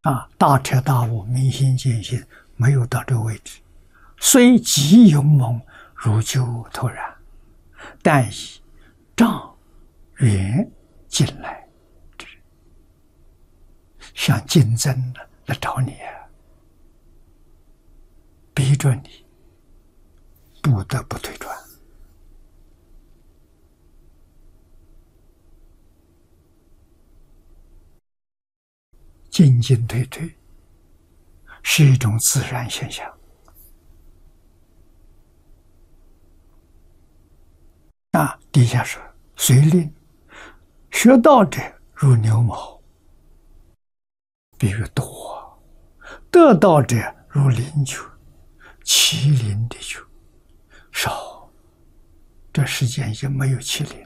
大彻大悟，明心见性，没有到这个位置，虽极勇猛，如旧突然，但以障缘进来，像竞争来找你逼着你不得不退转。进进退退是一种自然现象。底下说：“遂令学道者如牛毛，比喻多；得道者如灵球，麒麟的球少。这世间已经没有麒麟了。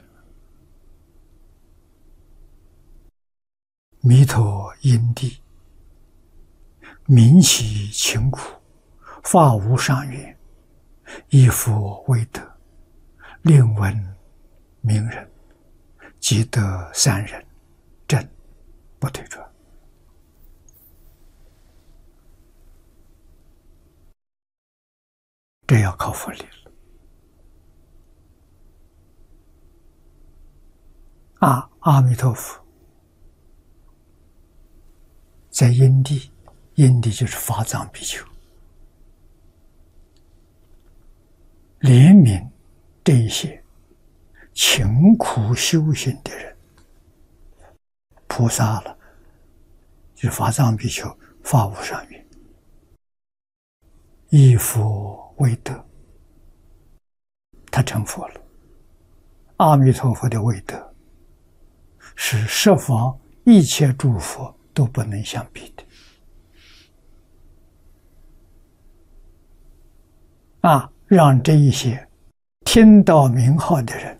弥陀因地，民喜勤苦，发无上愿，以福为德，令闻名人，即得三人，正不退转。”这要靠佛力了。阿弥陀佛在因地，因地就是法藏比丘，怜悯这一些勤苦修行的人，菩萨了，就是法藏比丘发无上愿，以福为德，他成佛了。阿弥陀佛的威德是十方一切诸佛都不能相比的。让这一些听到名号的人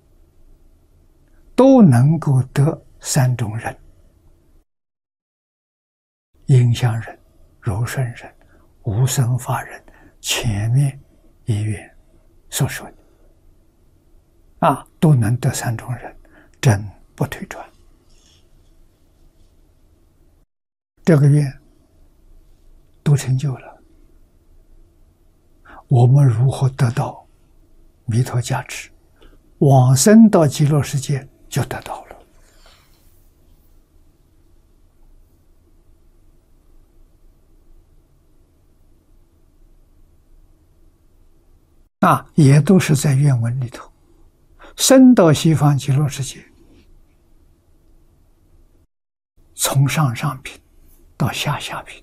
都能够得三种人：应相人、柔顺人、无生法人。前面一愿所说的都能得三种人，真不退转。这个愿都成就了。我们如何得到弥陀加持？往生到极乐世界就得到了。也都是在愿文里头。生到西方极乐世界，从上上品到下下品，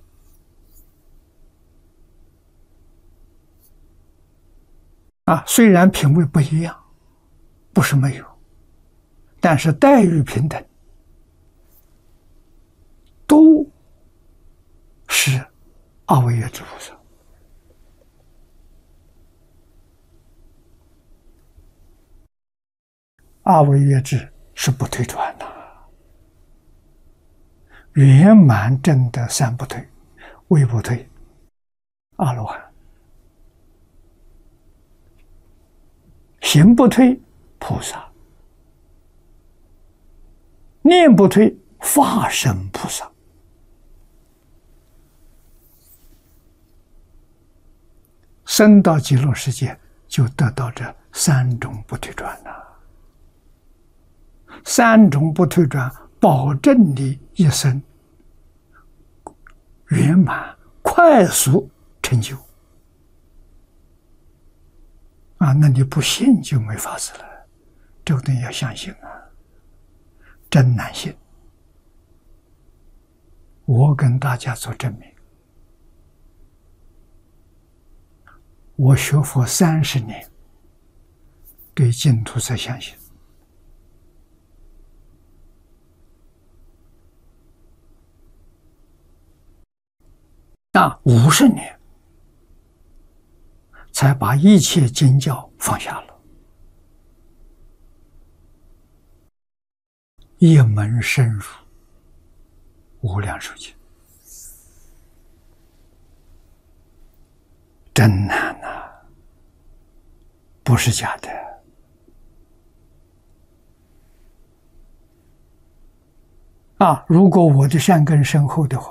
虽然品位不一样，不是没有，但是待遇平等，都是阿惟越致菩萨。阿惟越致是不退转的，圆满证得三不退，位不退，阿罗汉；行不退，菩萨；念不退，法身菩萨。生到极乐世界，就得到这三种不退转了。三种不退转，保证你一生圆满、快速成就。那你不信就没法子了，这个东西要相信真难信。我跟大家做证明，我学佛30年，对净土才相信。50年才把一切经教放下了，一门深入无量寿经，真难不是假的。如果我的善根深厚的话，